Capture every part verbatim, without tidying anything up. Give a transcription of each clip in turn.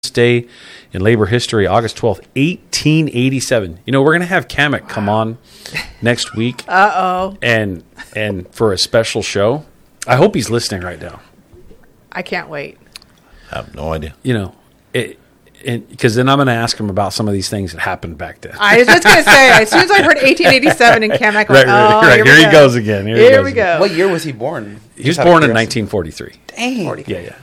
day in labor history, August twelfth, eighteen eighty-seven. You know, we're going to have Kamek wow. come on next week. Uh-oh. And and for a special show. I hope he's listening right now. I can't wait. I have no idea. You know, it, because then I'm going to ask him about some of these things that happened back then. I was just going to say, as soon as I heard eighteen eighty-seven and Kamek, right, right, oh, right. here, here he go. goes again. Here, here he goes we go. Again. What year was he born? He was born in nineteen forty-three. Dang. Yeah, yeah,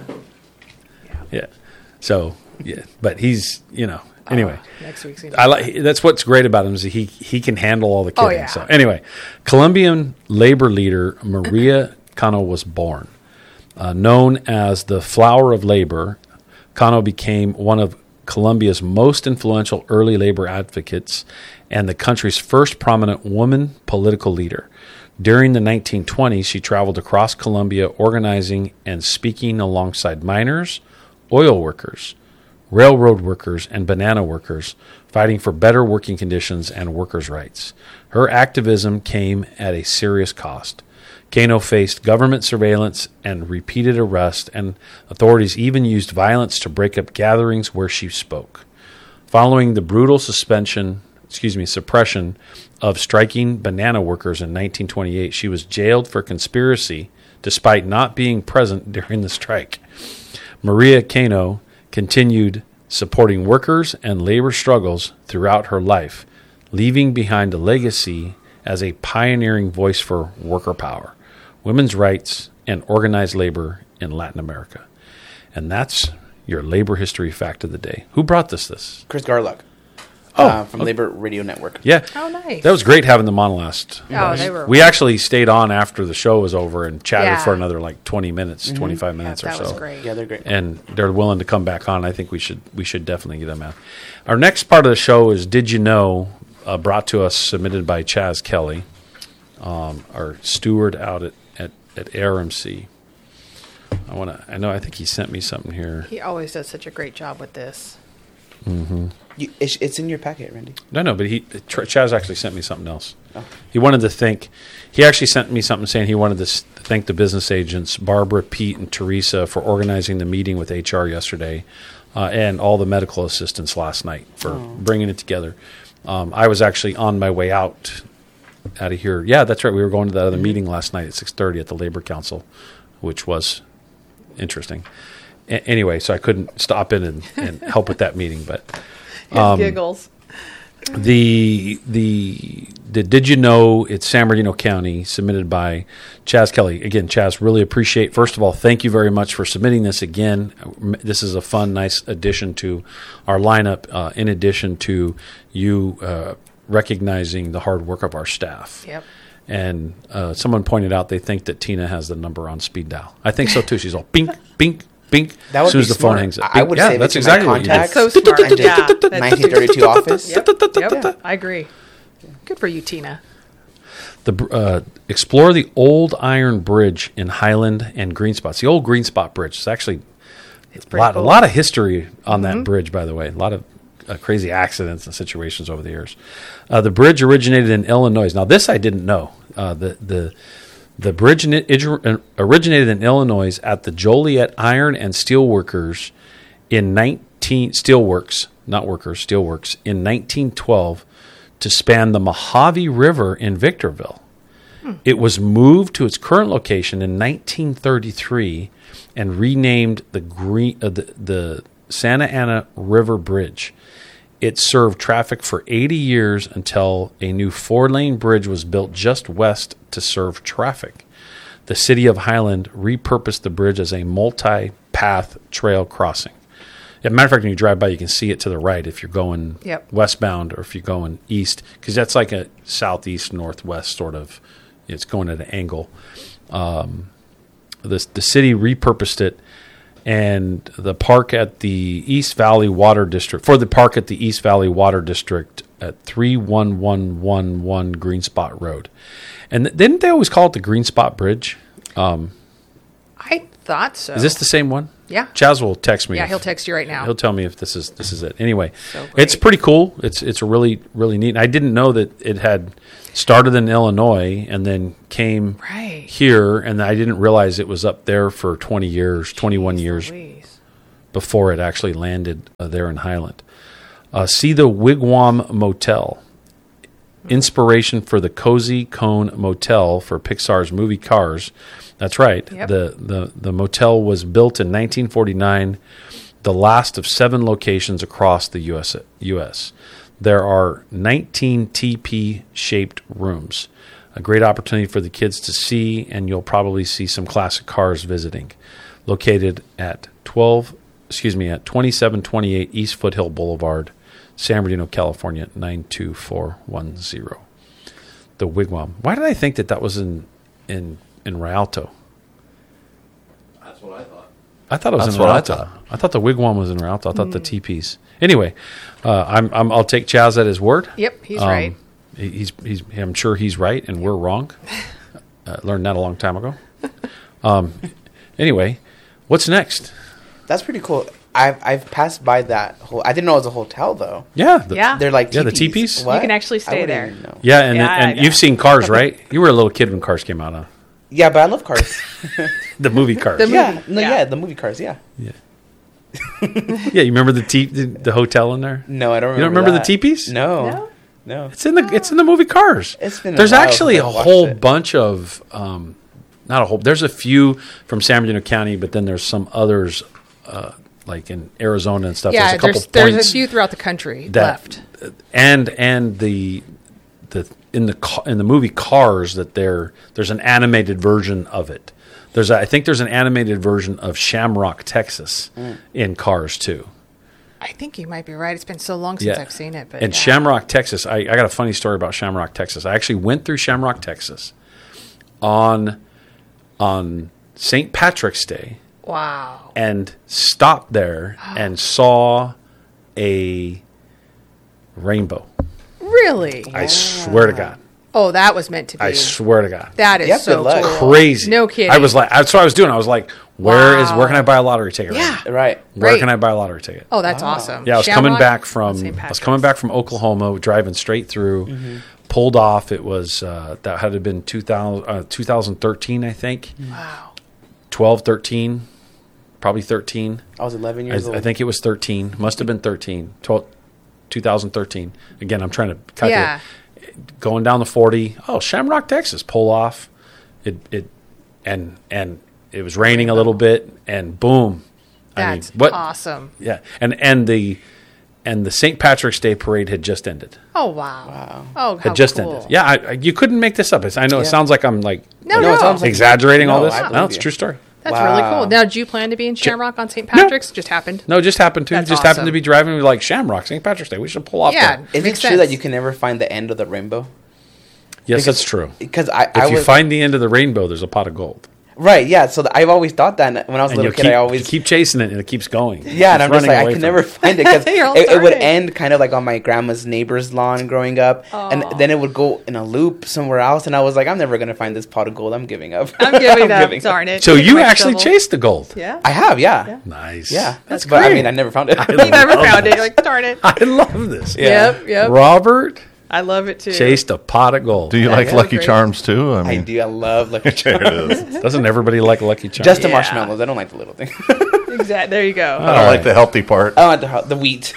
yeah. Yeah. So, yeah, but he's, you know, anyway. Uh, next week's I like that's what's great about him is he he can handle all the kidding. Oh, yeah. So anyway, Colombian labor leader Maria Cano was born. Uh, known as the flower of labor, Cano became one of Colombia's most influential early labor advocates and the country's first prominent woman political leader. During the nineteen twenties, she traveled across Colombia organizing and speaking alongside miners, oil workers, railroad workers, and banana workers, fighting for better working conditions and workers' rights. Her activism came at a serious cost. Cano faced government surveillance and repeated arrests, and authorities even used violence to break up gatherings where she spoke. Following the brutal suspension, excuse me, suppression of striking banana workers in nineteen twenty-eight, she was jailed for conspiracy despite not being present during the strike. Maria Cano continued supporting workers and labor struggles throughout her life, leaving behind a legacy as a pioneering voice for worker power, women's rights, and organized labor in Latin America. And that's your labor history fact of the day. Who brought this this? Chris Garlock. Oh, uh, from okay. Labor Radio Network. Yeah. Oh, nice. That was great having them on last. Oh, they were. We actually stayed on after the show was over and chatted Yeah. for another like twenty minutes, mm-hmm. twenty-five minutes yeah, or so. That was great. Yeah, they're great. And they're willing to come back on. I think we should we should definitely get them out. Our next part of the show is Did You Know, uh, brought to us, submitted by Chaz Kelly, um, our steward out at, at, at A R M C. I want to. I know. I think he sent me something here. He always does such a great job with this. Mm-hmm. You, it's, it's in your packet, Randy. No, no, but he Chaz actually sent me something else. Oh. He wanted to thank. He actually sent me something saying he wanted to s- thank the business agents, Barbara, Pete, and Teresa, for organizing the meeting with H R yesterday, uh, and all the medical assistants last night for oh. bringing it together. Um, I was actually on my way out out of here. Yeah, that's right. We were going to that other mm-hmm. meeting last night at six thirty at the Labor Council, which was interesting. A- anyway, so I couldn't stop in and, and help with that meeting, but. Um, giggles. The, the the Did You Know, it's San Bernardino County, submitted by Chaz Kelly. Again, Chaz, really appreciate, first of all, thank you very much for submitting this again. This is a fun, nice addition to our lineup, uh, in addition to you uh, recognizing the hard work of our staff. Yep. And uh, someone pointed out they think that Tina has the number on speed dial. I think so, too. She's all bink, bink, bink, that would as soon as the smart. phone hangs up. I would yeah, say that's exactly what you That's did. so smart. Yeah. nineteen thirty-two office. Yep. Yep. I agree. Good for you, Tina. The uh, explore the old iron bridge in Highland and Green Spot. It's the old Green Spot Bridge. It's actually it's a lot, cool. a lot of history on mm-hmm. that bridge, by the way. A lot of uh, crazy accidents and situations over the years. Uh, the bridge originated in Illinois. Now, this I didn't know. Uh, the the the bridge originated in Illinois at the Joliet Iron and Steel Workers in nineteen Steelworks, not workers, Steelworks in nineteen twelve. To span the Mojave River in Victorville. Hmm. It was moved to its current location in nineteen thirty-three and renamed the, Green, uh, the, the Santa Ana River Bridge. It served traffic for eighty years until a new four-lane bridge was built just west to serve traffic. The city of Highland repurposed the bridge as a multi-path trail crossing. As a matter of fact, when you drive by, you can see it to the right if you're going yep. westbound or if you're going east, because that's like a southeast, northwest sort of. It's going at an angle. Um, the, the city repurposed it, and the park at the East Valley Water District, for the park at the East Valley Water District at three one one one one Green Spot Road. And th- didn't they always call it the Green Spot Bridge? Um, I thought so. Is this the same one? Yeah. Chaz will text me. Yeah, if, he'll text you right now. He'll tell me if this is this is it. Anyway, so it's pretty cool. It's it's really really neat. And I didn't know that it had started in Illinois and then came right. here, and I didn't realize it was up there for twenty years, twenty-one Jeez years Louise. before it actually landed uh, there in Highland. Uh, see the Wigwam Motel. Inspiration for the Cozy Cone Motel for Pixar's movie Cars. That's right. Yep. The, the, the motel was built in nineteen forty-nine, the last of seven locations across the U S. U S. There are nineteen teepee-shaped rooms. A great opportunity for the kids to see, and you'll probably see some classic cars visiting. Located at twelve, excuse me, at twenty-seven twenty-eight East Foothill Boulevard, San Bernardino, California, nine two four one zero. The Wigwam. Why did I think that that was in in in Rialto? That's what I thought. I thought it was That's in what I Rialto. I thought. thought. the Wigwam was in Rialto. I thought the teepees. Anyway, uh, I'm, I'm I'll take Chaz at his word. Yep, he's Um, right. he- He's he's. I'm sure he's right, and we're wrong. Uh, learned that a long time ago. Um, anyway, what's next? That's pretty cool. I've I've passed by that whole. I didn't know it was a hotel though. Yeah, the, Yeah. They're like Yeah, the teepees. teepees? What? You can actually I stay wouldn't there. even know. yeah, and Yeah, and yeah. you've seen Cars, right? You were a little kid when Cars came out, huh? Yeah, but I love Cars. The movie Cars. The yeah, movie, no, yeah. yeah. the movie Cars. Yeah. Yeah. Yeah, you remember the te- the, the hotel in there? No, I don't. You remember don't remember that. the teepees? No, No? no. It's in the it's in the movie Cars. It's been a There's while actually a since I watched whole it. bunch of um, not a whole. There's a few from San Bernardino County, but then there's some others uh, like in Arizona and stuff. Yeah, there's a couple there's, there's points a few throughout the country that left. and and the the in the ca- in the movie Cars that there there's an animated version of it. There's a, I think there's an animated version of Shamrock, Texas, Mm. in Cars too. I think you might be right. It's been so long since I've seen it. But and yeah. Shamrock, Texas, I, I got a funny story about Shamrock, Texas. I actually went through Shamrock, Texas on on Saint Patrick's Day Wow. and stopped there and saw a rainbow. Really? I swear to God. Oh, that was meant to be. I swear to God. That is Yep, so good luck. cool. Crazy. No kidding. I was like, that's what I was doing. I was like, where is Wow. where can I buy a lottery ticket? right Yeah. now? Right. Where Right. can I buy a lottery ticket? Oh, that's awesome. Yeah, I was Shamrock coming back on from Saint I was Patrick's. coming back from Oklahoma, driving straight through. Mm-hmm. Pulled off. It was uh, that had to been two thousand, uh, twenty thirteen, I think. Wow. twelve, thirteen, probably thirteen. I was eleven I, years old. I think it was thirteen. Must have been thirteen. twelve, twenty thirteen. Again, I'm trying to calculate. Yeah. Going down the forty. Oh, Shamrock, Texas. Pull off. It it and and it was raining a little bit, and boom. That's I mean, what? awesome. Yeah, and and the and the Saint Patrick's Day parade had just ended. Oh, wow. Wow. Oh, how Had just cool. ended. Yeah, I, I, you couldn't make this up. It's, I know it Yeah. sounds like I'm like No, like no. it sounds like- exaggerating all No, this. I No, believe it's a you. true story. That's really Wow. cool. Now, did you plan to be in Shamrock on Saint Patrick's? Just happened. No, it just happened to. That's just happened awesome. to be driving. We were like Shamrock, Saint Patrick's Day. We should pull off Yeah. there. Is Makes it true that sense. you can never find the end of the rainbow? Yes, Because- that's true. Because I, If I you was find the end of the rainbow, there's a pot of gold. right. Yeah. So th- I've always thought that and when I was a And little you kid. keep, I always you keep chasing it, and it keeps going. yeah, and It's I'm just running like I away can from never it. find it because You're all it, it would starting. end kind of like on my grandma's neighbor's lawn growing up, and then it would go in a loop somewhere else, and I was like, I'm never gonna find this pot of gold. I'm giving up. I'm giving up. giving Darn it. So Take you my actually shovel. chased the gold. Yeah. I have, yeah, Nice. yeah. That's but I great. mean, I never found it. You never found it. You're like, darn it. I love this. Yeah. Yep, yep. Robert I love it too. chased a pot of gold. Do you Yeah, like yeah. Lucky Great. Charms too? I I mean, do. I love Lucky there Charms. it is. Doesn't everybody like Lucky Charms? Just the Yeah. marshmallows. I don't like the little thing. Exactly. There you go. I don't like the healthy part. I want the the wheat.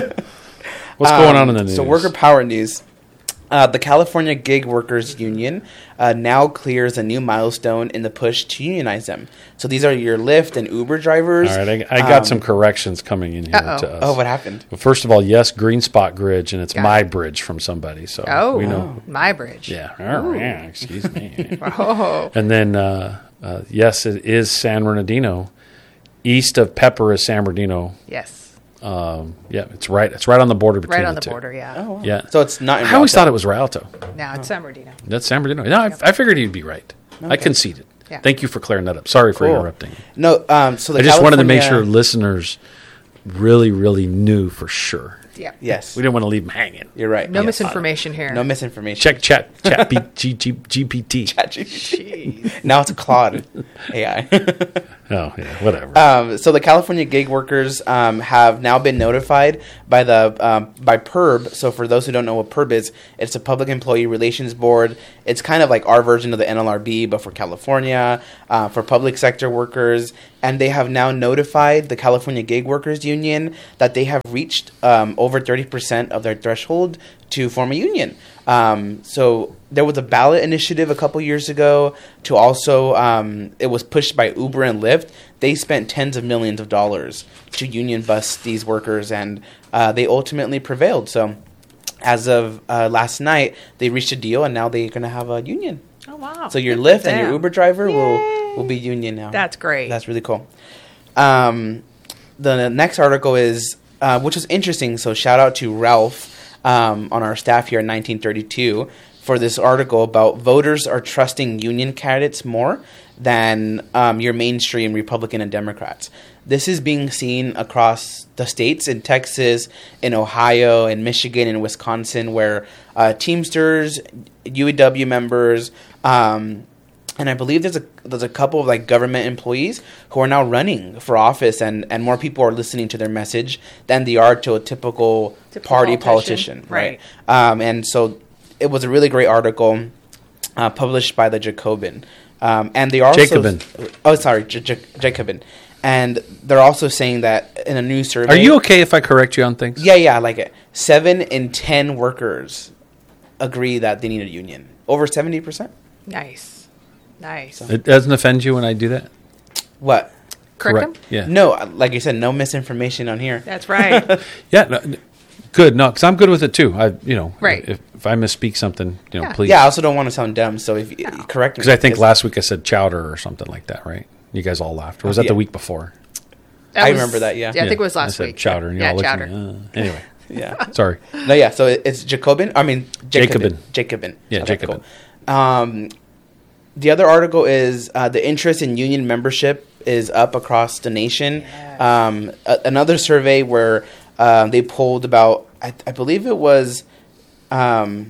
What's going on in the Um, news? So worker power news. Uh, the California Gig Workers Union uh, now clears a new milestone in the push to unionize them. So these are your Lyft and Uber drivers. All right, I, I got Um, some corrections coming in here Uh-oh. to us. Oh, what happened? Well, first of all, yes, green spot bridge, and it's Got my it. bridge from somebody. So Oh, we know. my bridge. Yeah. Oh, yeah. Excuse me. Oh, And then, uh, uh, yes, it is San Bernardino. East of Pepper is San Bernardino. yes. Um, yeah, it's right. It's right on the border between Right on the two. border, yeah. Oh, wow. Yeah. So it's not. In I always Rialto. thought it was Rialto. Now it's San Bernardino. That's San Bernardino. No, I, I figured he'd be right. I conceded. Yeah. Thank you for clearing that up. Sorry for Cool. interrupting. No. Um. So the I just wanted to make sure California- listeners really, really knew for sure. Yeah. Yes. We didn't want to leave them hanging. You're right. No Yes. misinformation here. No misinformation. Check chat chat B, G, G, G P T. Jeez. Now it's a Claude A I. Oh, yeah, whatever. Um, so the California gig workers um, have now been notified by the um, by P E R B. So for those who don't know what P E R B is, it's a Public Employee Relations Board. It's kind of like our version of the N L R B, but for California, uh, for public sector workers. And they have now notified the California Gig Workers Union that they have reached um, over thirty percent of their threshold to form a union. Um, so there was a ballot initiative a couple years ago to also, um, it was pushed by Uber and Lyft. They spent tens of millions of dollars to union bust these workers, and uh, they ultimately prevailed. So as of uh, last night, they reached a deal, and now they're going to have a union. Oh, wow. So your Good Lyft for and your them. Uber driver Yay. will, will be union now. That's great. That's really cool. Um, the next article is, uh, which was interesting, so shout out to Ralph um, on our staff here in nineteen thirty-two for this article about voters are trusting union candidates more than um, your mainstream Republican and Democrats. This is being seen across the states, in Texas, in Ohio, in Michigan, in Wisconsin, where uh, Teamsters, U A W members, um, and I believe there's a there's a couple of like government employees who are now running for office, and, and more people are listening to their message than they are to a typical, Typical party politician. politician, right? Right. Um, and so it was a really great article uh, published by the Jacobin, um, and they are also Jacobin. Oh, sorry, J- J- Jacobin, and they're also saying that in a new survey. Are you okay if I correct you on things? Yeah, yeah, I like it. Seven in ten workers agree that they need a union. Over seventy percent. Nice. Nice. It doesn't offend you when I do that? What? Correct. Yeah. No, like you said, no misinformation on here. That's right. Yeah. No, n- good. No, because I'm good with it too. I, you know, Right. If, if I misspeak something, you know, Yeah. please. Yeah, I also don't want to sound dumb, so if you correct me. Because I think Yes. last week I said chowder or something like that, right? You guys all laughed. Or was that Yeah. the week before? That I was- remember that, yeah. Yeah, I think it was I last said week. chowder, and yeah, y'all looked at chowder. me, uh, anyway, Yeah. sorry. No, yeah. So it- it's Jacobin. I mean, Jacobin. Jacobin. Jacobin. Yeah, Okay, Jacobin. cool. Um, the other article is uh, the interest in union membership is up across the nation. Yes. Um, a- another survey where uh, they polled about, I, I believe it was um,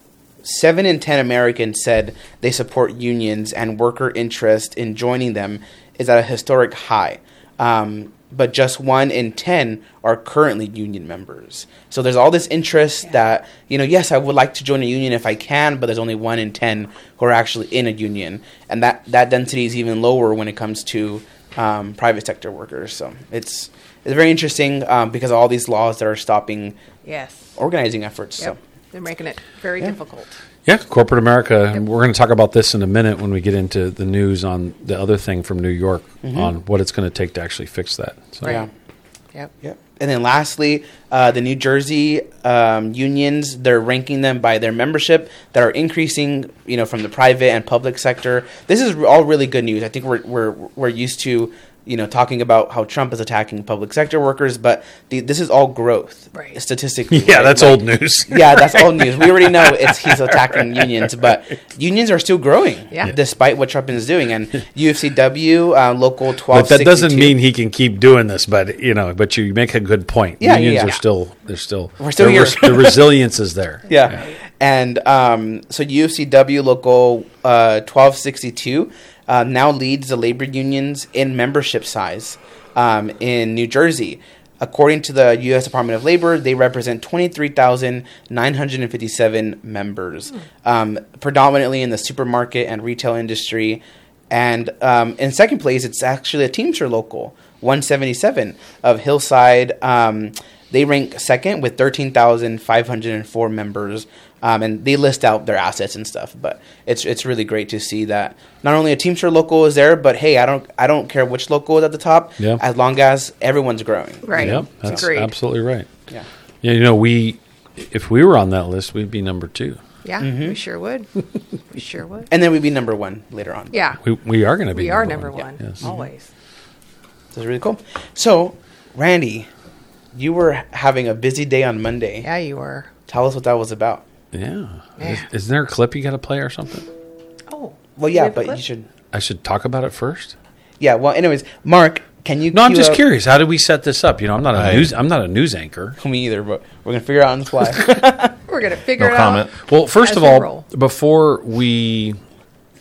seven in ten Americans said they support unions, and worker interest in joining them is at a historic high. Um, but just one in ten are currently union members. So there's all this interest Yeah. that, you know, yes, I would like to join a union if I can, but there's only one in ten who are actually in a union. And that, that density is even lower when it comes to um, private sector workers. So it's it's very interesting um, because of all these laws that are stopping Yes. organizing efforts. Yep. So They're making it very Yeah. difficult. Yeah, corporate America. And we're going to talk about this in a minute when we get into the news on the other thing from New York on what it's going to take to actually fix that. So, yeah. Yep. Yep. And then lastly, uh, the New Jersey um, unions, they're ranking them by their membership that are increasing, you know, from the private and public sector. This is all really good news. I think we're we're we're used to, you know, talking about how Trump is attacking public sector workers, but the, this is all growth, Right. statistically. yeah, right? that's Like- old news. Yeah, that's old news. We already know it's he's attacking unions, but unions are still growing, Yeah. despite what Trump is doing. And U F C W, uh, local twelve. But that doesn't mean he can keep doing this. But you know, but you make a good point. Yeah, yeah, Unions yeah. are still they're still We're still the here. res- the resilience is there. Yeah. And um, so U F C W local uh, twelve sixty-two uh, now leads the labor unions in membership size um, in New Jersey. According to the U S Department of Labor, they represent twenty-three thousand nine hundred fifty-seven members, um, predominantly in the supermarket and retail industry. And um, in second place, it's actually a Teamster local, one seventy-seven of Hillside. Um, they rank second with thirteen thousand five hundred four members, um, and they list out their assets and stuff. But it's it's really great to see that not only a Teamster local is there, but hey, I don't I don't care which local is at the top, Yeah. as long as everyone's growing. Right. Yep, that's Agreed. absolutely right. Yeah. Yeah, you know, we if we were on that list, we'd be number two. Yeah, Mm-hmm. we sure would. we sure would. And then we'd be number one later on. Yeah. We we are going to be. We are number one. Yes. Always. This is really cool. So, Randy, you were having a busy day on Monday. Yeah, you were. Tell us what that was about. Yeah. Yeah. Is, isn't there a clip you got to play or something? Oh. Well, you yeah, have a but clip? you should. I should talk about it first. Yeah. Well, anyways, Mark, can you? No, I'm cue just up- curious. How did we set this up? You know, I'm not a I- news. I'm not a news anchor. Me either, but we're gonna figure it out on the fly. We're gonna figure No it comment. out. Well, first As of we all, roll. before we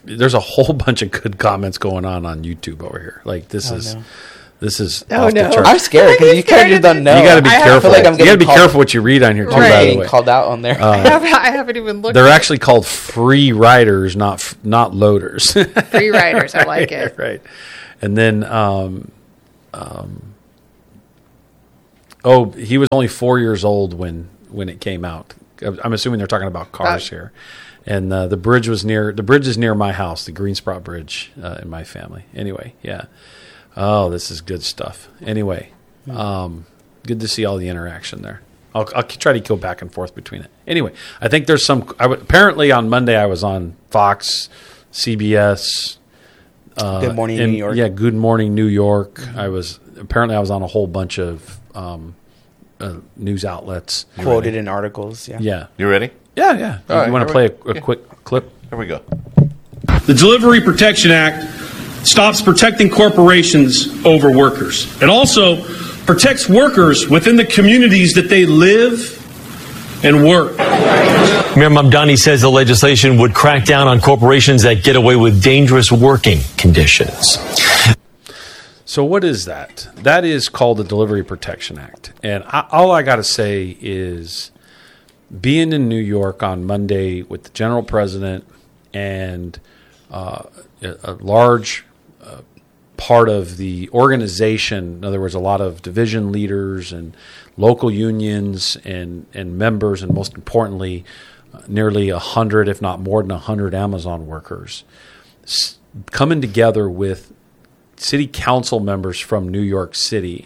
there's a whole bunch of good comments going on on YouTube over here. Like this Oh, is no. this is Oh, off no. the charts. I'm scared because you kind of just don't know. You got to be I have- careful. I feel like I'm you got to getting be called- careful what you read on here too. Right. By the Getting way, called out on there. I, haven't, I haven't even looked. they're at actually called free riders, not f- not loaders. free riders. I like it. Right. And then, um, um, oh, he was only four years old when when it came out. I'm assuming they're talking about cars Uh, here. And uh, the bridge was near the bridge is near my house, the Greensprott Bridge uh, in my family. Anyway, yeah. Oh, this is good stuff. Anyway, um, good to see all the interaction there. I'll, I'll try to go back and forth between it. Anyway, I think there's some. I w- apparently on Monday I was on Fox, C B S. Uh, Good Morning and- New York. Yeah, Good Morning New York. I was apparently I was on a whole bunch of um, uh, news outlets. Quoted in articles. Yeah. Yeah, You ready? yeah, yeah. All right, you want to here play we- a, a yeah. quick clip? Here we go. The Delivery Protection Act stops protecting corporations over workers. It also protects workers within the communities that they live and work. Mayor Mamdani says the legislation would crack down on corporations that get away with dangerous working conditions. So what is that? That is called the Delivery Protection Act. And I, all I got to say is being in New York on Monday with the general president and uh, a, a large uh, part of the organization, in other words, a lot of division leaders and local unions and, and members, and most importantly, uh, nearly a hundred, if not more than a hundred Amazon workers s- coming together with city council members from New York City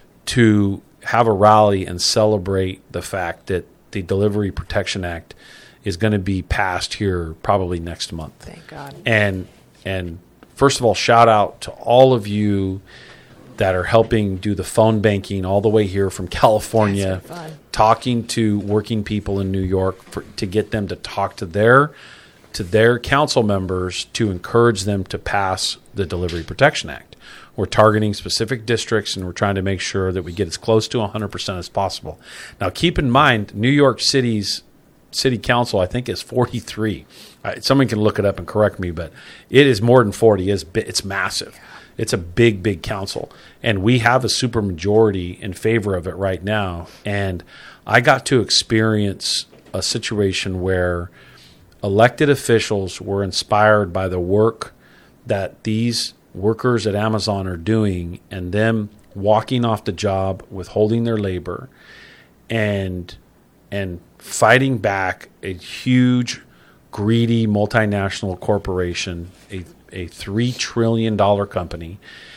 to have a rally and celebrate the fact that the Delivery Protection Act is going to be passed here probably next month. Thank God. And and first of all, shout out to all of you that are helping do the phone banking all the way here from California, That's so fun. talking to working people in New York for, to get them to talk to their to their council members to encourage them to pass the Delivery Protection Act. We're targeting specific districts, and we're trying to make sure that we get as close to one hundred percent as possible. Now, keep in mind, New York City's city council, I think, is forty-three. Uh, someone can look it up and correct me, but it is more than forty. It's, bi- it's massive. It's a big, big council. And we have a supermajority in favor of it right now. And I got to experience a situation where elected officials were inspired by the work that these workers at Amazon are doing, and them walking off the job, withholding their labor, and and fighting back a huge, greedy multinational corporation, a a three trillion dollar company,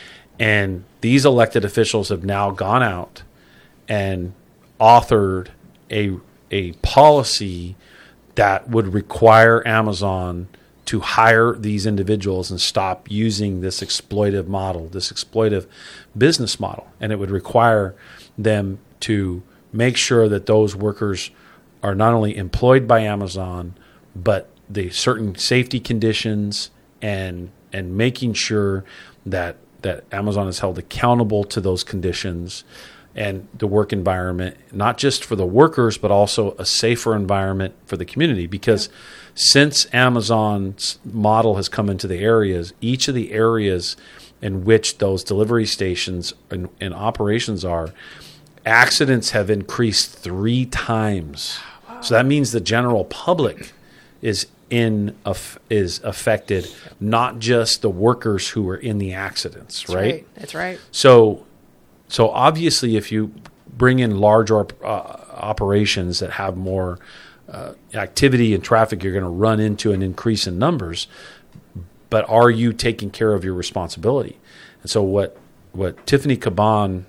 and these elected officials have now gone out and authored a a policy that would require Amazon to hire these individuals and stop using this exploitive model, this exploitive business model. And it would require them to make sure that those workers are not only employed by Amazon, but the certain safety conditions and and making sure that that Amazon is held accountable to those conditions and the work environment, not just for the workers, but also a safer environment for the community. Because since Amazon's model has come into the areas, each of the areas in which those delivery stations and, and operations are, accidents have increased three times. Wow. So that means the general public is in is affected, not just the workers who are in the accidents, That's right? right. That's right. So, so obviously, if you bring in large op- uh, operations that have more uh, activity and traffic, you're going to run into an increase in numbers. But are you taking care of your responsibility? And so, what what Tiffany Caban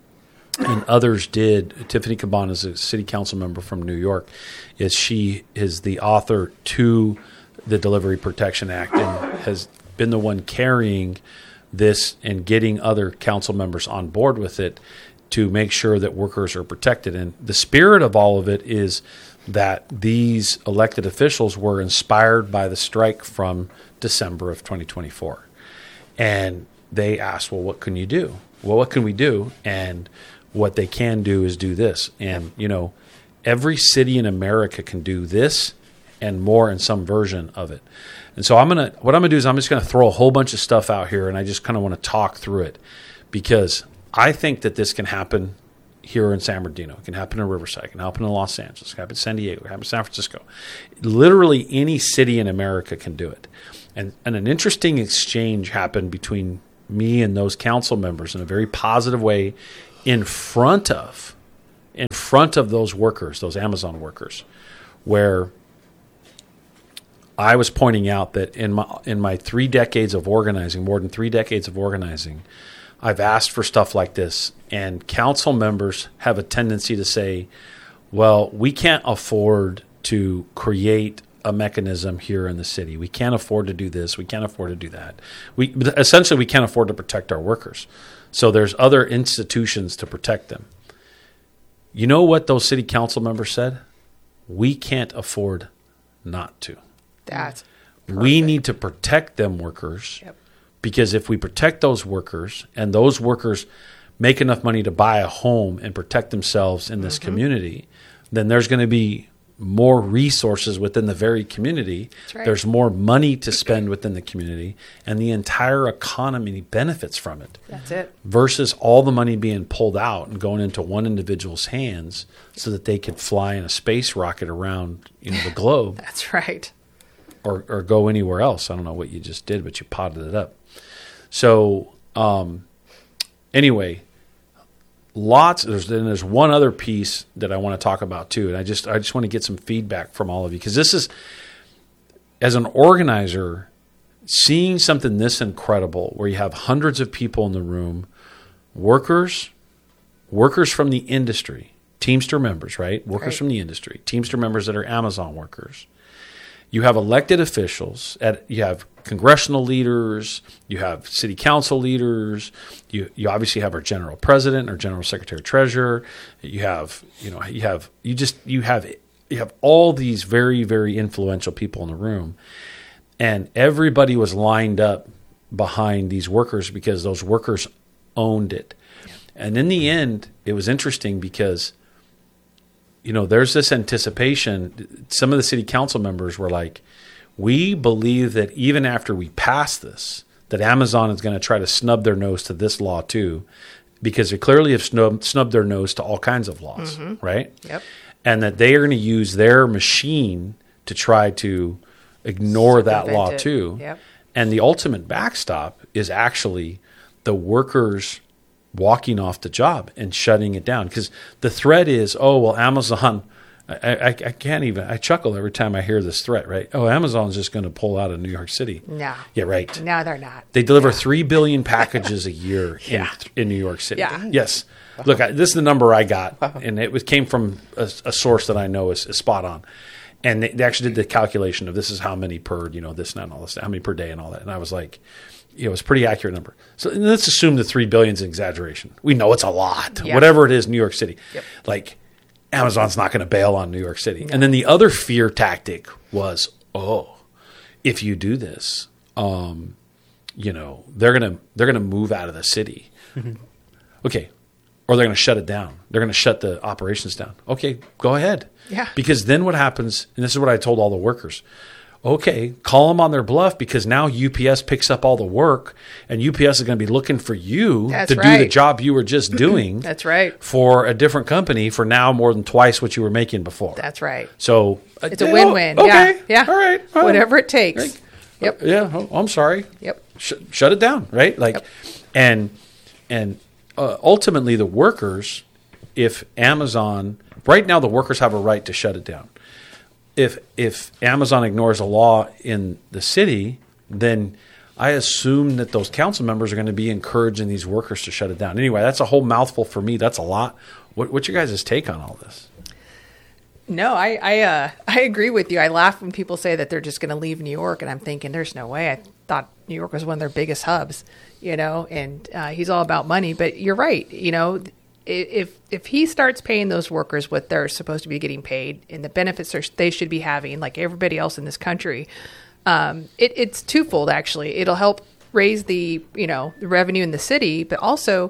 and others did, Tiffany Caban is a city council member from New York, is she is the author to the Delivery Protection Act and has been the one carrying this and getting other council members on board with it to make sure that workers are protected. And the spirit of all of it is that these elected officials were inspired by the strike from December of twenty twenty-four. And they asked, well, what can you do? Well, what can we do? And what they can do is do this. And, you know, every city in America can do this and more in some version of it. And so I'm gonna what I'm gonna do is I'm just gonna throw a whole bunch of stuff out here, and I just kind of want to talk through it because I think that this can happen here in San Bernardino. It can happen in Riverside. It can happen in Los Angeles. It can happen in San Diego. It can happen in San Francisco. Literally any city in America can do it. And, and an interesting exchange happened between me and those council members in a very positive way in front of in front of those workers, those Amazon workers, where I was pointing out that in my in my three decades of organizing, more than three decades of organizing, I've asked for stuff like this, and council members have a tendency to say, well, we can't afford to create a mechanism here in the city. We can't afford to do this. We can't afford to do that. We essentially, we can't afford to protect our workers. So there's other institutions to protect them. You know what those city council members said? We can't afford not to. That's We need to protect them workers. Yep. Because if we protect those workers and those workers make enough money to buy a home and protect themselves in this mm-hmm. community, then there's going to be more resources within the very community. Right. There's more money to spend within the community, and the entire economy benefits from it. That's it. Versus all the money being pulled out and going into one individual's hands so that they could fly in a space rocket around, you know, the globe. That's right. Or, or go anywhere else. I don't know what you just did, but you potted it up. So, um, anyway, lots. There's then there's one other piece that I want to talk about too, and I just I just want to get some feedback from all of you because this is, as an organizer, seeing something this incredible where you have hundreds of people in the room, workers, workers from the industry, Teamster members, right? Workers right. from the industry, Teamster members that are Amazon workers. You have elected officials, at, you have congressional leaders, you have city council leaders, you you obviously have our general president, our general secretary treasurer, you have, you know, you have you just you have you have all these very, very influential people in the room. And everybody was lined up behind these workers because those workers owned it. Yeah. And in the end, it was interesting because you know, there's this anticipation. Some of the city council members were like, we believe that even after we pass this, that Amazon is going to try to snub their nose to this law too, because they clearly have snub, snubbed their nose to all kinds of laws, mm-hmm. right? Yep. And that they are going to use their machine to try to ignore that law it. too. Yep. And the ultimate backstop is actually the workers walking off the job and shutting it down. Because the threat is, oh, well, Amazon, I, I, I can't even, I chuckle every time I hear this threat, right? Oh, Amazon's just going to pull out of New York City. No. Yeah, right. No, they're not. They deliver yeah. three billion packages a year yeah. in, in New York City. Yeah. Yes. Look, I, this is the number I got, and it was, came from a, a source that I know is, is spot on. And they, they actually did the calculation of this is how many per, you know, this and that and all this, how many per day and all that. And I was like, you know, it's a pretty accurate number. So let's assume the three billion is an exaggeration. We know it's a lot. Yeah. Whatever it is, New York City. Yep. Like, Amazon's not going to bail on New York City. No. And then the other fear tactic was, oh, if you do this, um, you know, they're gonna they're gonna move out of the city. Mm-hmm. Okay, or they're gonna shut it down. They're gonna shut the operations down. Okay, go ahead. Yeah. Because then what happens? And this is what I told all the workers. Okay, call them on their bluff because now U P S picks up all the work, and U P S is going to be looking for you That's to right. do the job you were just doing. That's right. For a different company for now more than twice what you were making before. That's right. So it's a win-win. Oh, okay. Yeah. Yeah. All right. Well, whatever it takes. Yep. Uh, yeah. Oh, I'm sorry. Yep. Sh- shut it down. Right. Like, yep. and and uh, ultimately the workers, if Amazon right now the workers have a right to shut it down. If if Amazon ignores a law in the city, then I assume that those council members are going to be encouraging these workers to shut it down. Anyway, that's a whole mouthful for me. That's a lot. What, what's your guys' take on all this? No, I I, uh, I agree with you. I laugh when people say that they're just going to leave New York, and I'm thinking, there's no way. I thought New York was one of their biggest hubs, you know, and uh, he's all about money. But you're right, you know. If if he starts paying those workers what they're supposed to be getting paid and the benefits they should be having, like everybody else in this country, um, it, it's twofold actually. It'll help raise the you know the revenue in the city, but also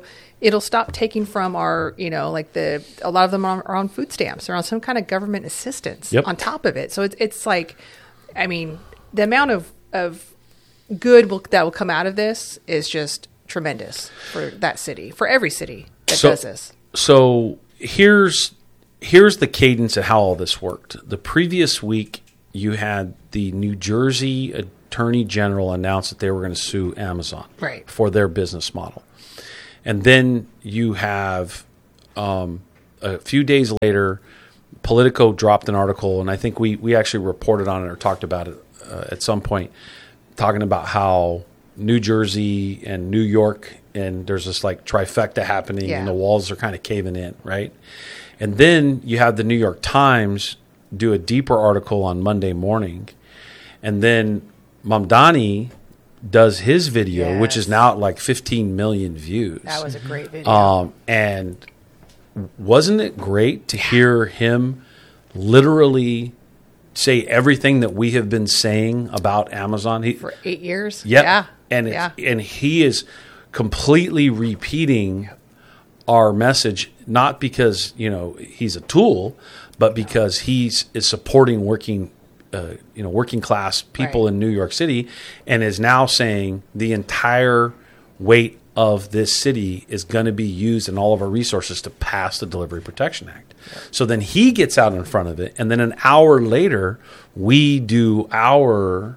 it'll stop taking from our, you know, like the a lot of them are, are on food stamps or on some kind of government assistance Yep. on top of it. So it's it's like, I mean, the amount of of good will, that will come out of this is just tremendous for that city, for every city that So- does this. So here's here's the cadence of how all this worked. The previous week, you had the New Jersey Attorney General announce that they were going to sue Amazon Right. for their business model. And then you have um, a few days later, Politico dropped an article, and I think we, we actually reported on it or talked about it uh, at some point, talking about how New Jersey and New York, and there's this like trifecta happening, Yeah. and the walls are kind of caving in, right? And then you have the New York Times do a deeper article on Monday morning, and then Mamdani does his video, which is Yes. now at like fifteen million views. That was a great video. Um, and wasn't it great to hear him literally say everything that we have been saying about Amazon? He, for eight years. Yep. Yeah. And yeah. it's, and he is completely repeating our message, not because, you know, he's a tool, but because he's is supporting working uh, you know, working class people Right. in New York City, and is now saying the entire weight of this city is going to be used in all of our resources to pass the Delivery Protection Act. So then he gets out in front of it, and then an hour later, we do our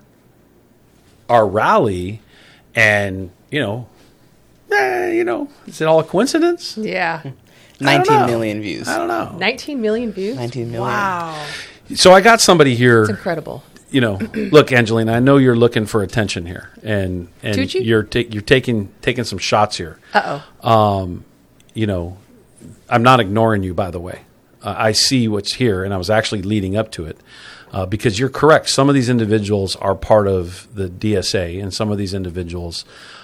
our rally, and you know, eh, you know, is it all a coincidence? Yeah. nineteen know. million views. I don't know. nineteen million views? nineteen million. Wow. So I got somebody here. It's incredible. You know, look, Angelina, I know you're looking for attention here, and and Tucci? you're ta- you're taking taking some shots here. Uh-oh. You know, I'm not ignoring you, by the way. Uh, I see what's here, and I was actually leading up to it uh, because you're correct. Some of these individuals are part of the D S A, and some of these individuals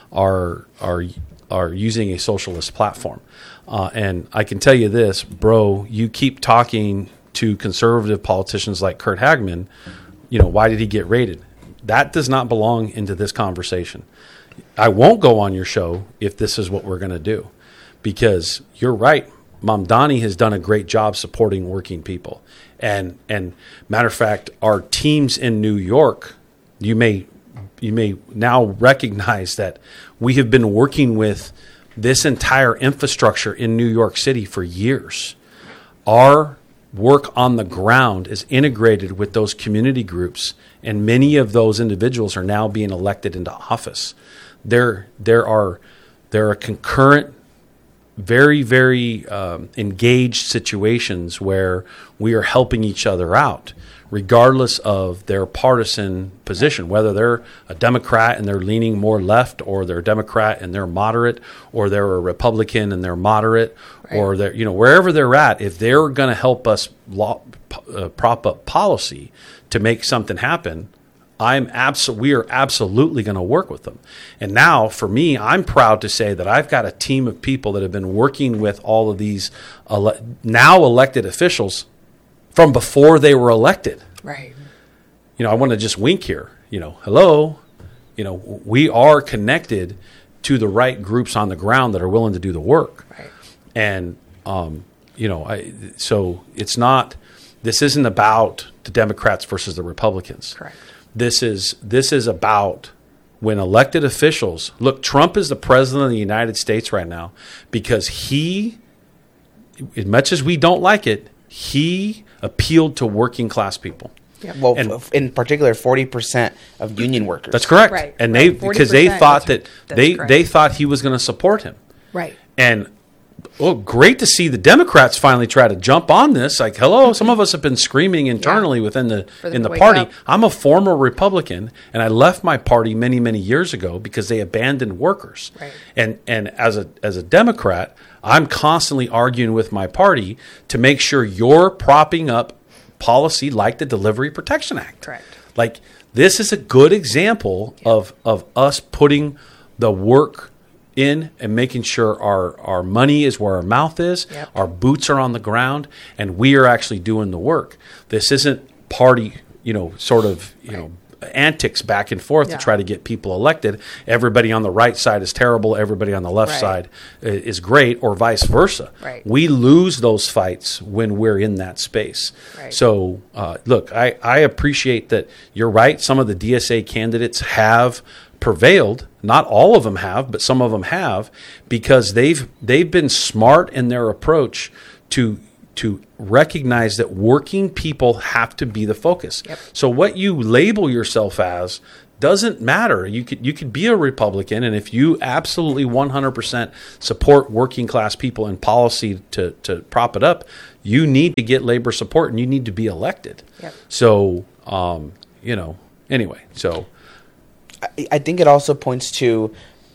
are are are using a socialist platform. Uh, and I can tell you this, bro, you keep talking to conservative politicians like Kurt Hagman. You know, why did he get raided? That does not belong into this conversation. I won't go on your show if this is what we're going to do, because you're right. Mamdani has done a great job supporting working people. And and matter of fact, our teams in New York, you may you may now recognize that we have been working with this entire infrastructure in New York City for years. Our work on the ground is integrated with those community groups, and many of those individuals are now being elected into office. There, there are there are concurrent, very, very um, engaged situations where we are helping each other out, regardless of their partisan position, whether they're a Democrat and they're leaning more left, or they're a Democrat and they're moderate, or they're a Republican and they're moderate, Right. or they're, you know, wherever they're at, if they're going to help us law, uh, prop up policy to make something happen, I'm abso- we are absolutely going to work with them. And now, for me, I'm proud to say that I've got a team of people that have been working with all of these ele- now elected officials from before they were elected. Right. You know, I want to just wink here. You know, hello. You know, we are connected to the right groups on the ground that are willing to do the work. Right. And, um, you know, I, so it's not, this isn't about the Democrats versus the Republicans. Correct. This is, this is about when elected officials, look, Trump is the president of the United States right now because he, as much as we don't like it, he appealed to working class people. Yep. Well, And- f- in particular, forty percent of union workers. That's correct. Right, And right. they, because they forty percent, thought that's- that that's they, correct. they thought he was going to support him. Right. And well, great to see the Democrats finally try to jump on this. Like, hello, some of us have been screaming internally Yeah. within the For them in to the wake party. up. I'm a former Republican, and I left my party many, many years ago because they abandoned workers. Right. And and as a as a Democrat, I'm constantly arguing with my party to make sure you're propping up policy like the Delivery Protection Act. Correct. Like, this is a good example of of us putting the work in and making sure our, our money is where our mouth is, Yep. our boots are on the ground, and we are actually doing the work. This isn't party, you know, sort of, you know, antics back and forth Yeah. to try to get people elected. Everybody on the right side is terrible. Everybody on the left Right. side i- is great, or vice versa. Right. We lose those fights when we're in that space. Right. So, uh, look, I, I appreciate that you're right. Some of the D S A candidates have prevailed. Not all of them have, but some of them have, because they've they've been smart in their approach to to recognize that working people have to be the focus. Yep. So what you label yourself as doesn't matter. You could you could be a Republican, and if you absolutely one hundred percent support working class people and policy to to prop it up, you need to get labor support and you need to be elected. Yep. So um, you know, anyway, so I, I think it also points to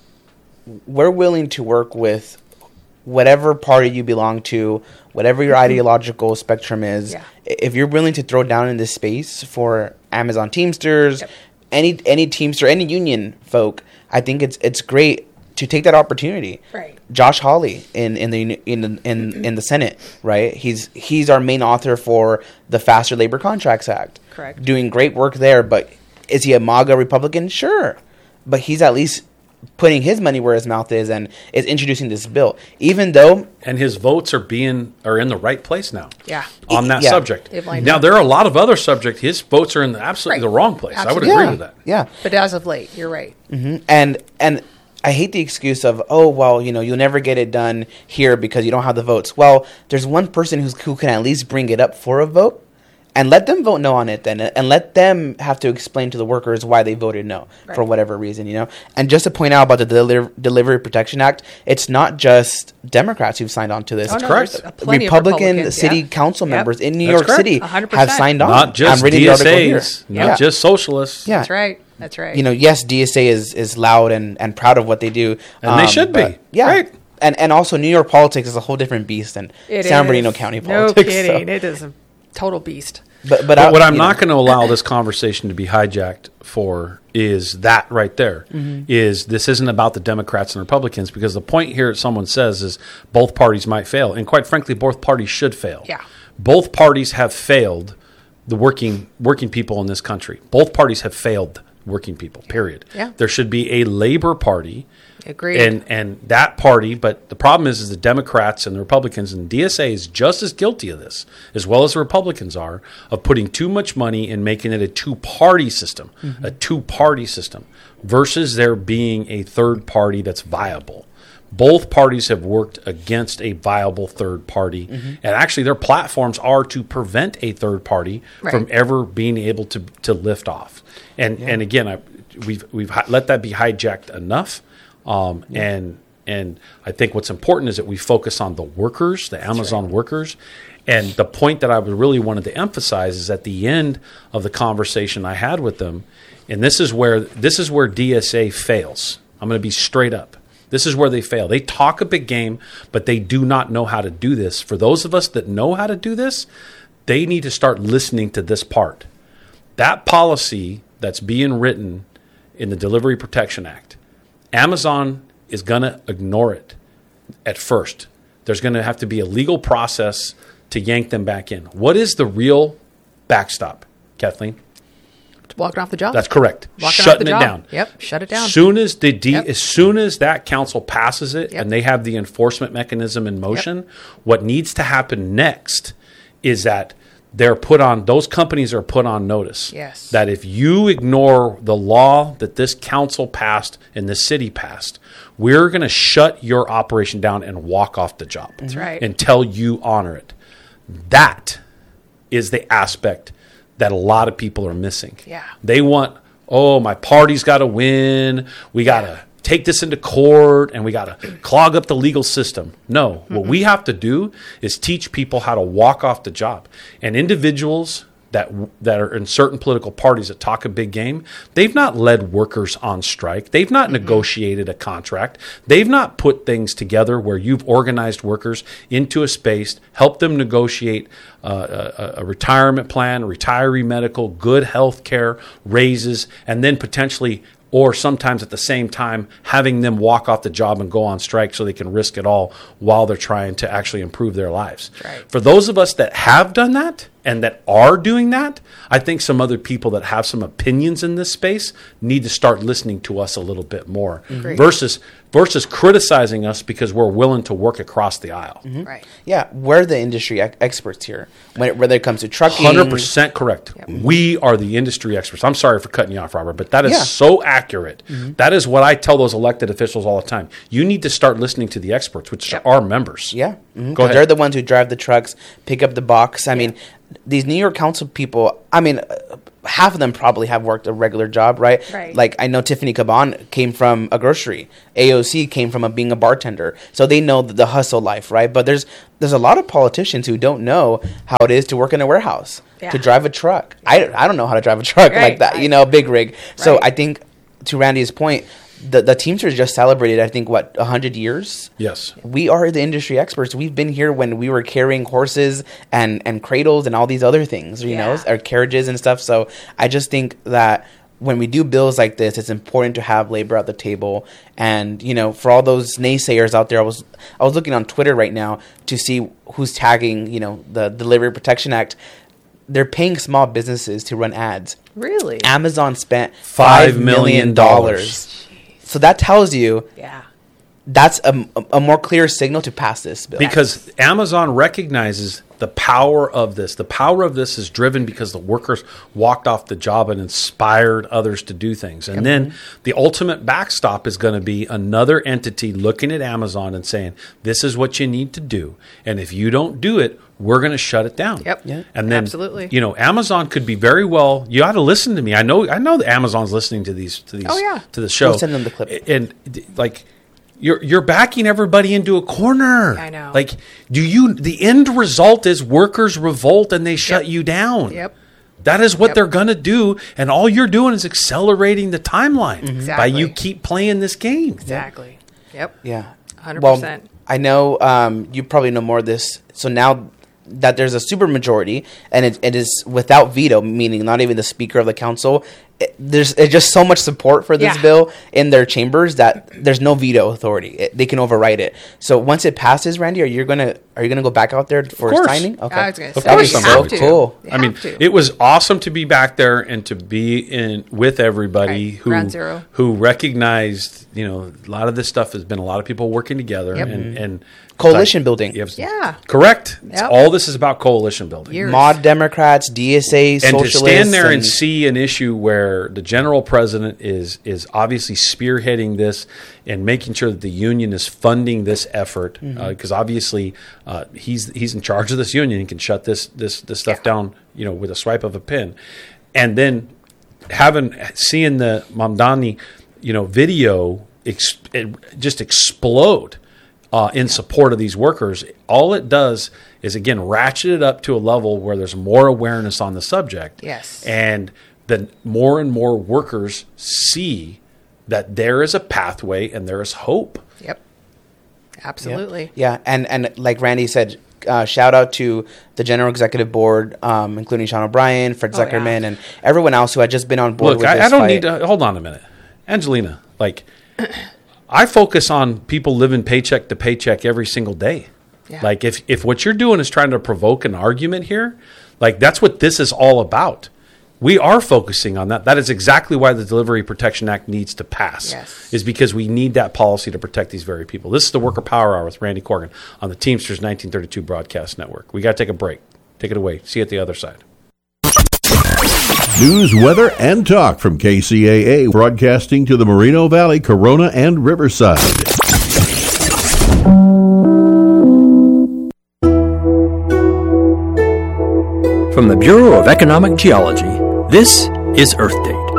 we're willing to work with whatever party you belong to, whatever your ideological spectrum is. Yeah. If you're willing to throw down in this space for Amazon Teamsters, Yep. any any Teamster, any union folk, I think it's it's great to take that opportunity. Right. Josh Hawley in in the in the, in in the Senate, right? He's he's our main author for the Faster Labor Contracts Act. Correct. Doing great work there, but is he a MAGA Republican? Sure, but he's at least putting his money where his mouth is and is introducing this bill, even though and his votes are being are in the right place now. Yeah. On that Yeah. subject. They've lined Now up. there are a lot of other subjects. His votes are in the, absolutely Right. the wrong place. I would Absolutely. agree yeah, with that. yeah. But as of late, you're right. And and I hate the excuse of, oh, well, you know, you'll never get it done here because you don't have the votes. Well, there's one person who's, who can at least bring it up for a vote, and let them vote no on it then, and let them have to explain to the workers why they voted no for Right. whatever reason, you know. And just to point out about the Deli- Delivery Protection Act, it's not just Democrats who've signed on to this. Oh, no, correct. there's a plenty of Republican Republicans, city yeah. council Yep. members in New That's York correct. City one hundred have percent. signed on. Not just I'm reading the article here. D S As, not Yeah. just socialists. Yeah. That's right. That's right. You know, yes, D S A is, is loud and, and proud of what they do. And they should be. but- Yeah. Right. And and also New York politics is a whole different beast than It San is. Bernardino County No politics. kidding. so- It is a total beast. But, but, But I- what I'm you not know, going to allow this conversation to be hijacked for is that right there. Mm-hmm. Is this isn't about the Democrats and Republicans, because the point here someone says is both parties might fail, and quite frankly, both parties should fail. Yeah. Both parties have failed the working working people in this country. Both parties have failed working people. Period. Yeah. There should be a labor party. Agreed. And and that party, but the problem is, is the Democrats and the Republicans, and D S A is just as guilty of this, as well as the Republicans are, of putting too much money and making it a two-party system, Mm-hmm. a two-party system, versus there being a third party that's viable. Both parties have worked against a viable third party, Mm-hmm. and actually their platforms are to prevent a third party Right. from ever being able to to lift off. And and again, I, we've we've hi- let that be hijacked enough. Um, and and I think what's important is that we focus on the workers, the Amazon workers. And the point that I would really wanted to emphasize is at the end of the conversation I had with them, and this is where this is where D S A fails. I'm going to be straight up. This is where they fail. They talk a big game, but they do not know how to do this. For those of us that know how to do this, they need to start listening to this part. That policy that's being written in the Delivery Protection Act, Amazon is going to ignore it at first. There's going to have to be a legal process to yank them back in. What is the real backstop, Kathleen? Walking off the job. That's correct. Walking off Shutting the it job. down. Yep. Shut it down. Soon as the D, Yep. as soon as that council passes it Yep. and they have the enforcement mechanism in motion, what needs to happen next is that they're put on, those companies are put on notice. Yes. That if you ignore the law that this council passed and the city passed, we're going to shut your operation down and walk off the job. That's right. Until you honor it. That is the aspect that a lot of people are missing. Yeah. They want, oh, my party's got to win. We got to take this into court and we got to clog up the legal system. No, mm-hmm. What we have to do is teach people how to walk off the job. And individuals that that are in certain political parties that talk a big game, they've not led workers on strike. They've not mm-hmm. negotiated a contract. They've not put things together where you've organized workers into a space, helped them negotiate uh, a, a retirement plan, retiree medical, good health care, raises, and then potentially, or sometimes at the same time, having them walk off the job and go on strike so they can risk it all while they're trying to actually improve their lives. Right. For those of us that have done that, and that are doing that, I think some other people that have some opinions in this space need to start listening to us a little bit more Agreed. versus versus criticizing us because we're willing to work across the aisle. Mm-hmm. Right. Yeah, we're the industry ex- experts here. When, whether it comes to trucking, one hundred percent correct. Yep. We are the industry experts. I'm sorry for cutting you off, Robert, but that is Yeah. so accurate. Mm-hmm. That is what I tell those elected officials all the time. You need to start listening to the experts, which Yep. are our members. Yeah, mm-hmm. Go ahead. They're the ones who drive the trucks, pick up the box. I mean, these New York Council people, I mean, uh, half of them probably have worked a regular job, right? Right. Like I know Tiffany Caban came from a grocery. A O C came from a, being a bartender. So they know the, the hustle life, right? But there's there's a lot of politicians who don't know how it is to work in a warehouse, Yeah. to drive a truck. I, I don't know how to drive a truck Right, like that, right. you know, a big rig. So Right. I think, to Randy's point, the, the Teamsters just celebrated, I think, what, one hundred years? Yes. We are the industry experts. We've been here when we were carrying horses and, and cradles and all these other things, you Yeah. know, our carriages and stuff. So I just think that when we do bills like this, it's important to have labor at the table. And, you know, for all those naysayers out there, I was I was looking on Twitter right now to see who's tagging, you know, the Delivery Protection Act. They're paying small businesses to run ads. Really? Amazon spent Five five million million dollars. dollars. So that tells you Yeah. that's a, a more clear signal to pass this bill. Because Amazon recognizes the power of this. The power of this is driven because the workers walked off the job and inspired others to do things. And then the ultimate backstop is going to be another entity looking at Amazon and saying, this is what you need to do. And if you don't do it, we're going to shut it down. Yep. Yeah. And then, Absolutely. you know, Amazon could be very well. You ought to listen to me. I know. I know that Amazon's listening to these. To these. Oh, yeah. To the show. We'll send them the clip. And d- like, you're you're backing everybody into a corner. I know. Like, do you? The end result is workers revolt and they shut Yep. you down. Yep. That is what Yep. they're going to do, and all you're doing is accelerating the timeline by Exactly. you keep playing this game. Exactly. Yep. Yeah. one hundred Well, percent. I know um, you probably know more of this. So now that there's a supermajority and it, it is without veto, meaning not even the Speaker of the Council, it, there's it's just so much support for this Yeah. bill in their chambers that there's no veto authority. It, they can override it. So once it passes, Randy, are you gonna are you gonna go back out there for course. signing? Okay, I was gonna Of say, that'd be course I'm so going to. cool. You I mean, have to. it was awesome to be back there and to be in with everybody Right. who Ground zero. who recognized, you know, a lot of this stuff has been a lot of people working together Yep. and, and Coalition building. You have- Yeah. correct. It's Yep. all this is about coalition building. Years. Mod Democrats, D S A, And socialists, to stand there and see an issue where the general president is is obviously spearheading this and making sure that the union is funding this effort, because obviously uh, he's he's in charge of this union. He can shut this this this stuff Yeah. down, you know, with a swipe of a pen, and then having seeing the Mamdani, you know, video ex- it just explode. Uh, in support of these workers, all it does is again ratchet it up to a level where there's more awareness on the subject. Yes. And then more and more workers see that there is a pathway and there is hope. Yep. Absolutely. Yeah, and and like Randy said, uh, shout out to the General Executive Board, um, including Sean O'Brien, Fred Oh, yeah. Zuckerman, and everyone else who had just been on board Look, with I, this I don't fight. need to hold on a minute, Angelina. Like, I focus on people living paycheck to paycheck every single day. Yeah. Like, if if what you're doing is trying to provoke an argument here, like that's what this is all about. We are focusing on that. That is exactly why the Delivery Protection Act needs to pass. Yes. Is because we need that policy to protect these very people. This is the Worker Power Hour with Randy Corgan on the Teamsters nineteen thirty-two Broadcast Network. We got to take a break. Take it away. See you at the other side. News, weather, and talk from K C A A, broadcasting to the Moreno Valley, Corona, and Riverside. From the Bureau of Economic Geology, this is Earth Date.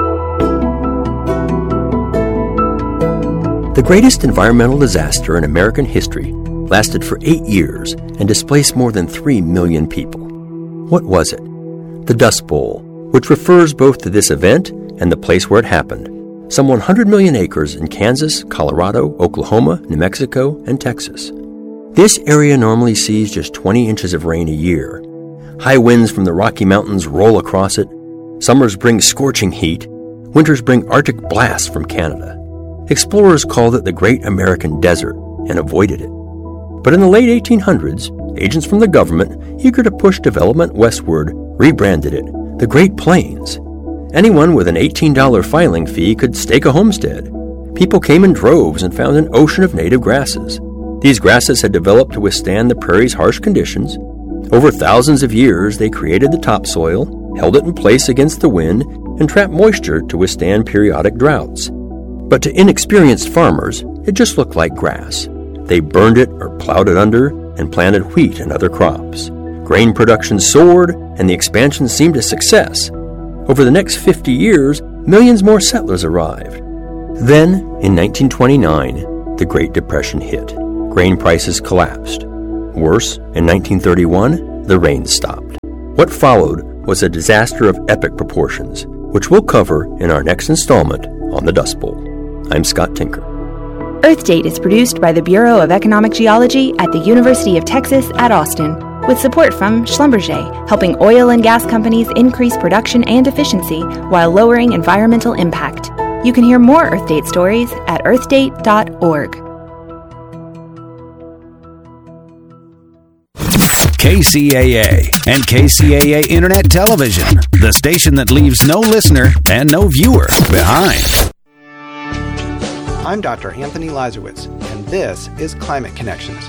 The greatest environmental disaster in American history lasted for eight years and displaced more than three million people. What was it? The Dust Bowl, which refers both to this event and the place where it happened. Some one hundred million acres in Kansas, Colorado, Oklahoma, New Mexico, and Texas. This area normally sees just twenty inches of rain a year. High winds from the Rocky Mountains roll across it. Summers bring scorching heat. Winters bring Arctic blasts from Canada. Explorers called it the Great American Desert and avoided it. But in the late eighteen hundreds, agents from the government, eager to push development westward, rebranded it the Great Plains. Anyone with an eighteen dollars filing fee could stake a homestead. People came in droves and found an ocean of native grasses. These grasses had developed to withstand the prairie's harsh conditions. Over thousands of years, they created the topsoil, held it in place against the wind, and trapped moisture to withstand periodic droughts. But to inexperienced farmers, it just looked like grass. They burned it or plowed it under and planted wheat and other crops. Grain production soared, and the expansion seemed a success. Over the next fifty years, millions more settlers arrived. Then, in nineteen twenty-nine, the Great Depression hit. Grain prices collapsed. Worse, in nineteen thirty-one, the rain stopped. What followed was a disaster of epic proportions, which we'll cover in our next installment on the Dust Bowl. I'm Scott Tinker. Earth Date is produced by the Bureau of Economic Geology at the University of Texas at Austin, with support from Schlumberger, helping oil and gas companies increase production and efficiency while lowering environmental impact. You can hear more Earth Date stories at earth date dot org. K C A A and K C A A Internet Television, the station that leaves no listener and no viewer behind. I'm Doctor Anthony Lazarowitz, and this is Climate Connections.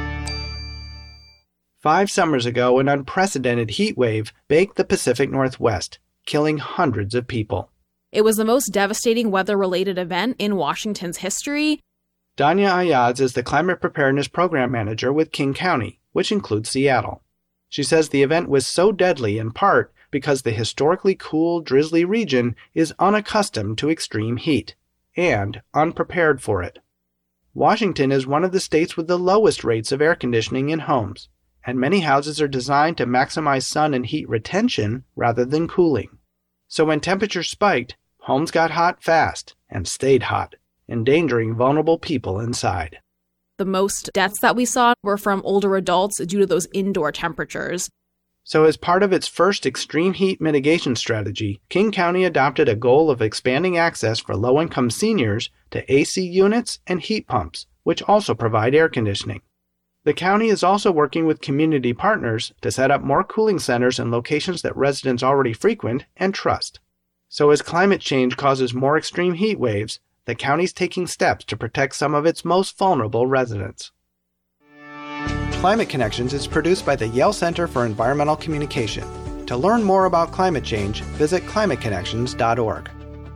Five summers ago, an unprecedented heat wave baked the Pacific Northwest, killing hundreds of people. It was the most devastating weather-related event in Washington's history. Danya Ayaz is the Climate Preparedness Program Manager with King County, which includes Seattle. She says the event was so deadly in part because the historically cool, drizzly region is unaccustomed to extreme heat and unprepared for it. Washington is one of the states with the lowest rates of air conditioning in homes, and many houses are designed to maximize sun and heat retention rather than cooling. So when temperatures spiked, homes got hot fast and stayed hot, endangering vulnerable people inside. The most deaths that we saw were from older adults due to those indoor temperatures. So as part of its first extreme heat mitigation strategy, King County adopted a goal of expanding access for low-income seniors to A C units and heat pumps, which also provide air conditioning. The county is also working with community partners to set up more cooling centers in locations that residents already frequent and trust. So as climate change causes more extreme heat waves, the county's taking steps to protect some of its most vulnerable residents. Climate Connections is produced by the Yale Center for Environmental Communication. To learn more about climate change, visit climate connections dot org.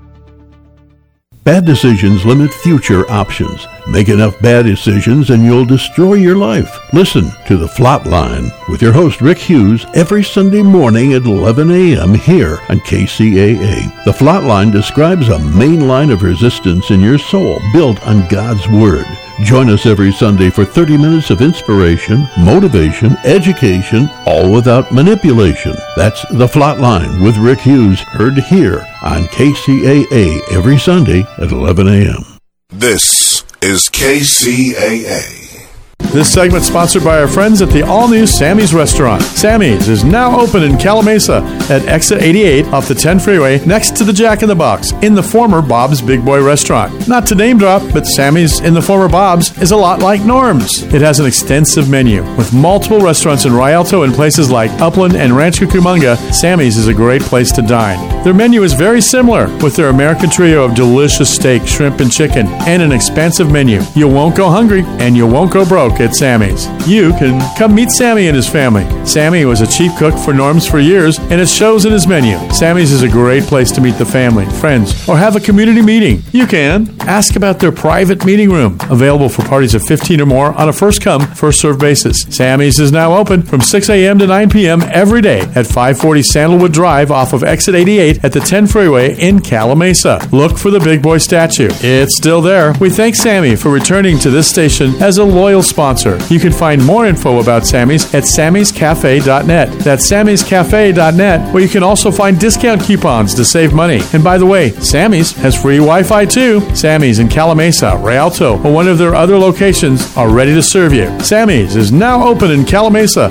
Bad decisions limit future options. Make enough bad decisions and you'll destroy your life. Listen to The Flatline with your host Rick Hughes every Sunday morning at eleven a.m. here on K C A A. The Flatline describes a main line of resistance in your soul built on God's Word. Join us every Sunday for thirty minutes of inspiration, motivation, education, all without manipulation. That's The Flatline with Rick Hughes, heard here on K C A A every Sunday at eleven a.m. This is K C A A. This segment sponsored by our friends at the all-new Sammy's Restaurant. Sammy's is now open in Calamasa at exit eighty-eight off the ten freeway next to the Jack in the Box in the former Bob's Big Boy Restaurant. Not to name drop, but Sammy's in the former Bob's is a lot like Norm's. It has an extensive menu with multiple restaurants in Rialto and places like Upland and Rancho Cucamonga. Sammy's is a great place to dine. Their menu is very similar with their American trio of delicious steak, shrimp, and chicken and an expansive menu. You won't go hungry and you won't go broke at Sammy's. You can come meet Sammy and his family. Sammy was a chief cook for Norm's for years, and it shows in his menu. Sammy's is a great place to meet the family, friends, or have a community meeting. You can ask about their private meeting room, available for parties of fifteen or more on a first-come, first-served basis. Sammy's is now open from six a.m. to nine p.m. every day at five forty Sandalwood Drive off of exit eighty-eight at the ten freeway in Calamasa. Look for the Big Boy statue. It's still there. We thank Sammy for returning to this station as a loyal sponsor. You can find more info about Sammy's at sammys cafe dot net. That's sammys cafe dot net, where you can also find discount coupons to save money. And by the way, Sammy's has free Wi-Fi too. Sammy's in Calamasa, Rialto, or one of their other locations are ready to serve you. Sammy's is now open in Calamasa.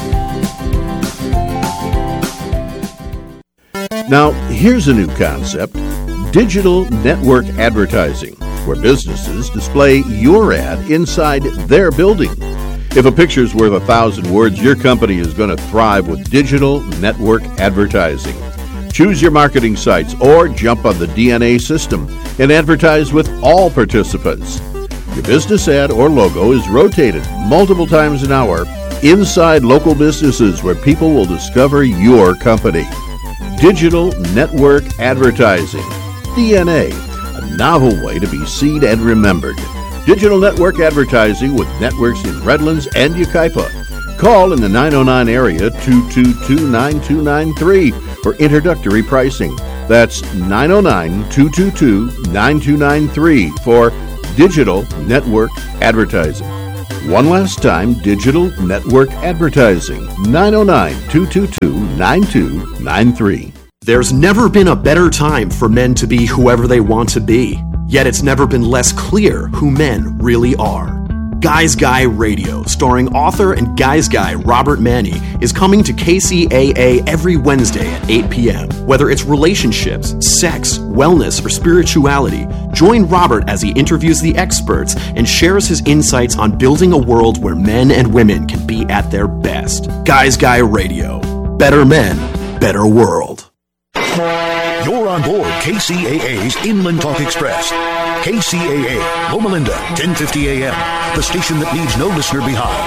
Now, here's a new concept: digital network advertising, where businesses display your ad inside their building. If a picture's worth a thousand words, your company is going to thrive with digital network advertising. Choose your marketing sites or jump on the D N A system and advertise with all participants. Your business ad or logo is rotated multiple times an hour inside local businesses where people will discover your company. Digital network advertising, D N A, a novel way to be seen and remembered. Digital network advertising with networks in Redlands and Yucaipa. Call in the nine oh nine area two two two, nine two nine three for introductory pricing. That's nine oh nine, two two two, nine two nine three for digital network advertising. One last time, digital network advertising, nine oh nine, two two two, nine two nine three. There's never been a better time for men to be whoever they want to be, yet it's never been less clear who men really are. Guys Guy Radio, starring author and Guys Guy Robert Manni, is coming to K C A A every Wednesday at eight p.m. Whether it's relationships, sex, wellness, or spirituality, join Robert as he interviews the experts and shares his insights on building a world where men and women can be at their best. Guys Guy Radio. Better men, better world. You're on board K C A A's Inland Talk Express. K C A A, Loma Linda, ten fifty a.m., the station that leaves no listener behind.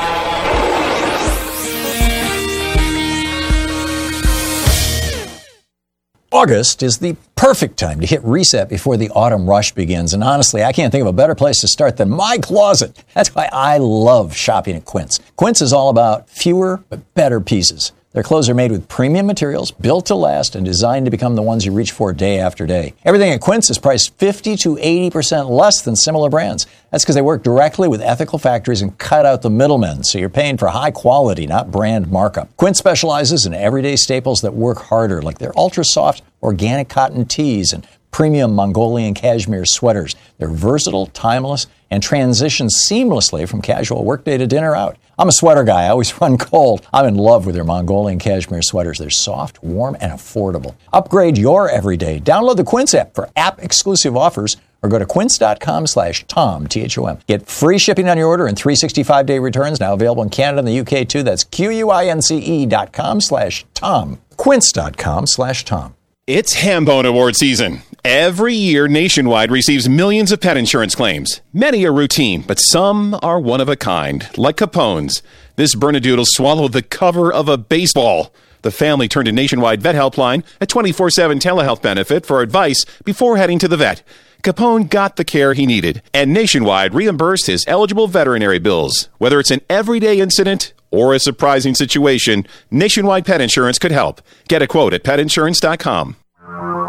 August is the perfect time to hit reset before the autumn rush begins. And honestly, I can't think of a better place to start than my closet. That's why I love shopping at Quince. Quince is all about fewer but better pieces. Their clothes are made with premium materials, built to last, and designed to become the ones you reach for day after day. Everything at Quince is priced fifty to eighty percent less than similar brands. That's because they work directly with ethical factories and cut out the middlemen, so you're paying for high quality, not brand markup. Quince specializes in everyday staples that work harder, like their ultra-soft organic cotton tees and premium Mongolian cashmere sweaters. They're versatile, timeless, and transition seamlessly from casual workday to dinner out. I'm a sweater guy. I always run cold. I'm in love with their Mongolian cashmere sweaters. They're soft, warm, and affordable. Upgrade your everyday. Download the Quince app for app-exclusive offers or go to quince.com slash Tom, T H O M. Get free shipping on your order and three hundred sixty-five day returns, now available in Canada and the U K too. That's Q-U-I-N-C-E dot com slash Tom. Quince.com slash Tom. It's Hambone Award season. Every year, Nationwide receives millions of pet insurance claims. Many are routine, but some are one of a kind, like Capone's. This Bernedoodle swallowed the cover of a baseball. The family turned to Nationwide Vet Helpline, a twenty-four seven telehealth benefit, for advice before heading to the vet. Capone got the care he needed, and Nationwide reimbursed his eligible veterinary bills. Whether it's an everyday incident or a surprising situation, Nationwide Pet Insurance could help. Get a quote at pet insurance dot com.